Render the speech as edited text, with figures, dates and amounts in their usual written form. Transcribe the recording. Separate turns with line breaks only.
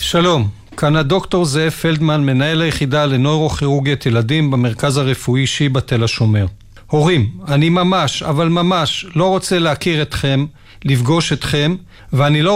שלום, כאן הדוקטור זאב פלדמן, מנהל היחידה לנוירוכירוגיית ילדים במרכז הרפואי שיבא תל השומר. הורים, אני ממש, אבל ממש לא רוצה להכיר אתכם, לפגוש אתכם, ואני לא